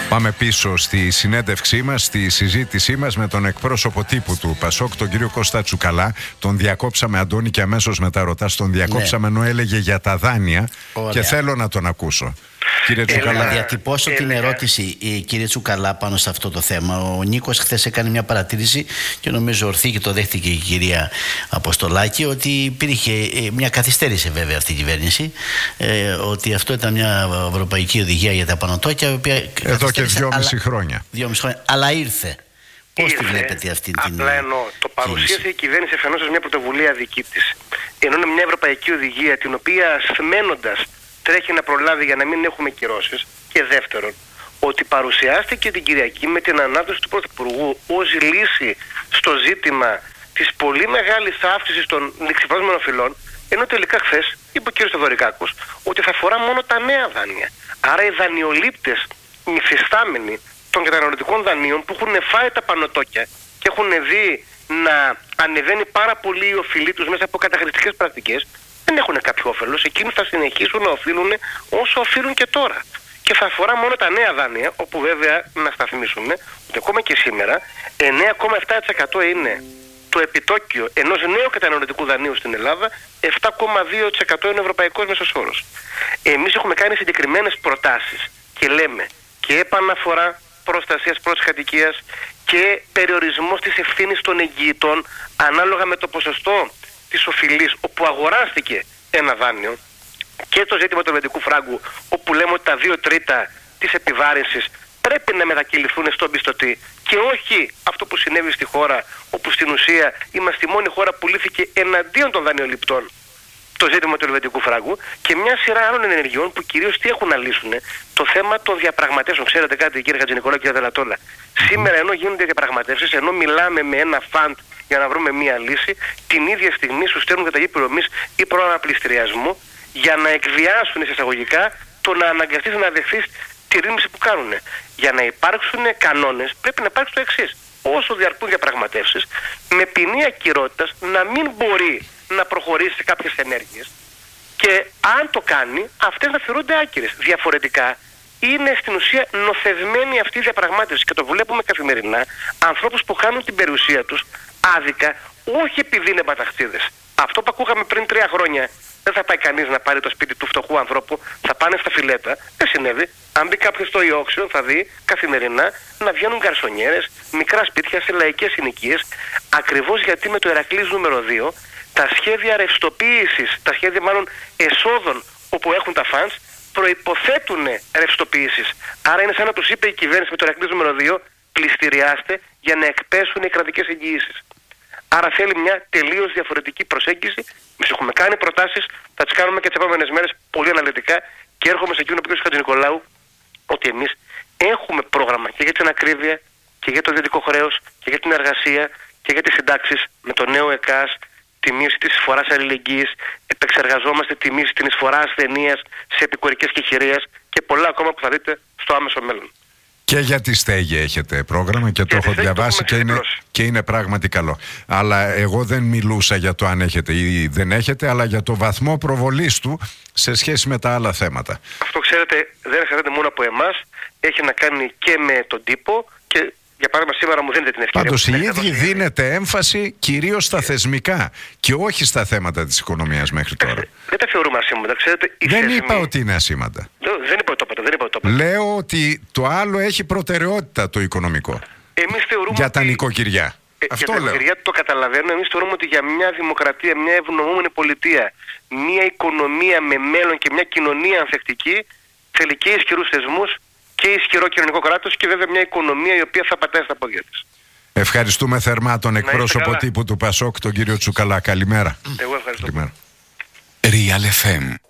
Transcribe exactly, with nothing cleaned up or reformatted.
Πάμε πίσω στη συνέντευξή μας, στη συζήτησή μας με τον εκπρόσωπο τύπου του ΠΑΣΟΚ, τον κύριο Κώστα Τσουκαλά. Τον διακόψαμε, Αντώνη, και αμέσως μετά ρωτάς, τον διακόψαμε ναι. ενώ έλεγε για τα δάνεια. Ωραία. Και θέλω να τον ακούσω. Κύριε Τσουκαλά. Να διατυπώσω την ερώτηση, κύριε Τσουκαλά, πάνω σε αυτό το θέμα. Ο Νίκος χθες έκανε μια παρατήρηση και νομίζω ορθή και το δέχτηκε η κυρία Αποστολάκη, ότι υπήρχε μια καθυστέρηση βέβαια αυτή η κυβέρνηση, ε, ότι αυτό ήταν μια ευρωπαϊκή οδηγία για τα πανωτόκια, η οποία εδώ και δυόμιση χρόνια. Δυόμιση χρόνια. Αλλά ήρθε. Πώς τη βλέπετε αυτή την. Απλά εννοώ, το παρουσίασε η κυβέρνηση εφενός ως μια πρωτοβουλία δική της. Ενώ είναι μια ευρωπαϊκή οδηγία, την οποία σθμένοντας τρέχει να προλάβει για να μην έχουμε κυρώσεις. Και δεύτερον, ότι παρουσιάστηκε την Κυριακή με την ανάδοση του Πρωθυπουργού ως λύση στο ζήτημα της πολύ μεγάλης αύξησης των ληξιπρόσμενων φυλών, ενώ τελικά χθες είπε ο κ. Θεοδωρικάκος ότι θα αφορά μόνο τα νέα δάνεια. Άρα οι δανειολήπτες, οι υφιστάμενοι των καταναλωτικών δανείων που έχουν φάει τα πανωτόκια και έχουν δει να ανεβαίνει πάρα πολύ η οφειλή τους μέσα από καταχρηστικές πρακτικές, δεν έχουν κάποιο όφελος. Εκείνοι θα συνεχίσουν να οφείλουν όσο οφείλουν και τώρα. Και θα αφορά μόνο τα νέα δάνεια, όπου βέβαια να σταθμίσουμε ότι ακόμα και σήμερα εννέα κόμμα επτά τοις εκατό είναι το επιτόκιο ενός νέου καταναλωτικού δανείου στην Ελλάδα, επτά κόμμα δύο τοις εκατό είναι ο ευρωπαϊκός μέσος όρος. Εμείς έχουμε κάνει συγκεκριμένες προτάσεις και λέμε και επαναφορά προστασίας πρώτης κατοικίας και περιορισμός της ευθύνης των εγγυητών ανάλογα με το ποσοστό της οφειλής όπου αγοράστηκε ένα δάνειο, και το ζήτημα του ελβετικού φράγκου, όπου λέμε ότι τα δύο τρίτα της επιβάρυνσης πρέπει να μετακυληθούν στον πιστωτή και όχι αυτό που συνέβη στη χώρα, όπου στην ουσία είμαστε η μόνη χώρα που λύθηκε εναντίον των δανειοληπτών το ζήτημα του ελβετικού φράγκου, και μια σειρά άλλων ενεργειών που κυρίως τι έχουν να λύσουν, το θέμα των διαπραγματεύσεων. Ξέρετε κάτι, κύριε Χατζηνικολάου και κύριε Δελατόλα, mm-hmm. σήμερα ενώ γίνονται διαπραγματεύσεις, ενώ μιλάμε με ένα φαντ για να βρούμε μια λύση, την ίδια στιγμή σου στέλνουν καταγγελία πληρωμής ή πρόγραμμα πληστηριασμού για να εκβιάσουν εισαγωγικά το να αναγκαστείς να δεχθείς τη ρύθμιση που κάνουν. Για να υπάρξουν κανόνες πρέπει να υπάρξει το εξής. Όσο διαρκούν διαπραγματεύσεις, με ποινή ακυρότητας να μην μπορεί να προχωρήσει σε κάποιες ενέργειες, και αν το κάνει, αυτές να θεωρούνται άκυρες. Διαφορετικά είναι στην ουσία νοθευμένη αυτή η διαπραγμάτευση, και το βλέπουμε καθημερινά ανθρώπους που χάνουν την περιουσία τους άδικα, όχι επειδή είναι μπαταχτίδες. Αυτό που ακούγαμε πριν τρία χρόνια, δεν θα πάει κανείς να πάρει το σπίτι του φτωχού ανθρώπου, θα πάνε στα φιλέτα. Δεν συνέβη. Αν μπει κάποιος στο e-auction, θα δει καθημερινά να βγαίνουν γκαρσονιέρες, μικρά σπίτια σε λαϊκές συνοικίες, ακριβώς γιατί με το Ηρακλής νούμερο δύο τα σχέδια ρευστοποίησης, τα σχέδια μάλλον εσόδων όπου έχουν τα φαντς, προϋποθέτουν ρευστοποίησης. Άρα είναι σαν να τους είπε η κυβέρνηση με το Ηρακλής νούμερο δύο, πληστηριάστε για να εκπέσουν οι κρατικές εγγυήσεις. Άρα θέλει μια τελείως διαφορετική προσέγγιση. Εμείς έχουμε κάνει προτάσεις, θα τις κάνουμε και τις επόμενες μέρες πολύ αναλυτικά, και έρχομαι σε εκείνο που είπε ο Χατζηνικολάου, ότι εμείς έχουμε πρόγραμμα και για την ακρίβεια και για το ιδιωτικό χρέος και για την εργασία και για τις συντάξεις με το νέο ΕΚΑΣ, τη μείωση της εισφοράς αλληλεγγύης, επεξεργαζόμαστε τη μείωση της εισφοράς ασθενείας σε επικουρικές κεχηρίες και πολλά ακόμα που θα δείτε στο άμεσο μέλλον. Και για τη στέγη έχετε πρόγραμμα και, και το έχω διαβάσει και είναι, και είναι πράγματι καλό. Αλλά εγώ δεν μιλούσα για το αν έχετε ή δεν έχετε, αλλά για το βαθμό προβολής του σε σχέση με τα άλλα θέματα. Αυτό, ξέρετε, δεν εξαρτάται μόνο από εμάς, έχει να κάνει και με τον τύπο, και για παράδειγμα σήμερα μου δίνετε την ευκαιρία. Πάντως οι ίδιοι δίνετε έμφαση κυρίως στα θεσμικά και όχι στα θέματα της οικονομίας μέχρι τώρα. Δεν τα θεωρούμε ασήμαντα, ξέρετε. Δεν θεσμοί... είπα ότι είναι ασήμαντα. Δεν είπα το είπατε, δεν είπα το είπατε. Λέω ότι το άλλο έχει προτεραιότητα, το οικονομικό. Εμείς θεωρούμε για ότι... τα νοικοκυριά. Ε, Αυτό για τα νοικοκυριά το καταλαβαίνω. Εμείς θεωρούμε ότι για μια δημοκρατία, μια ευνομούμενη πολιτεία, μια οικονομία με μέλλον και μια κοινωνία ανθεκτική, θέλει και ισχυρούς θεσμούς και ισχυρό κοινωνικό κράτος, και βέβαια μια οικονομία η οποία θα πατάει στα πόδια της. Ευχαριστούμε θερμά τον εκπρόσωπο τύπου του ΠΑΣΟΚ, τον κύριο Τσουκαλά. Καλημέρα. Εγώ ευχαριστώ. Καλημέρα. Real εφ εμ